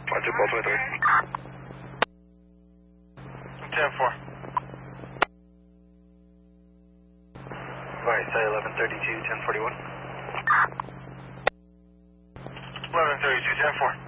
Roger, Paul 23. 10-4. Right, say 1132, 1041. 1132, 10-4.